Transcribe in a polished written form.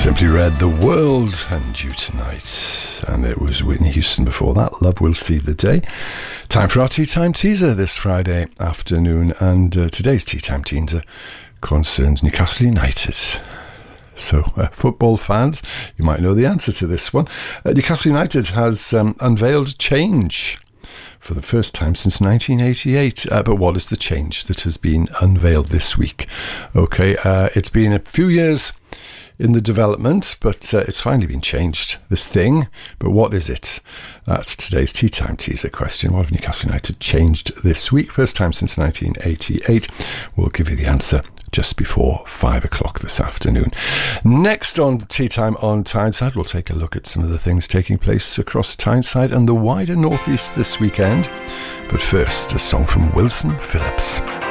Simply Red, The World and You Tonight. And it was Whitney Houston before that, Love Will See the Day. Time for our Tea Time Teaser this Friday afternoon. And today's Tea Time Teaser concerns Newcastle United. So, football fans, you might know the answer to this one. Newcastle United has unveiled change for the first time since 1988. But what is the change that has been unveiled this week? Okay, it's been a few years in the development, but it's finally been changed, this thing. But what is it? That's today's Tea Time Teaser question. What have Newcastle United changed this week? First time since 1988. We'll give you the answer just before 5 o'clock this afternoon. Next on Tea Time on Tyneside, we'll take a look at some of the things taking place across Tyneside and the wider northeast this weekend. But first, a song from Wilson Phillips.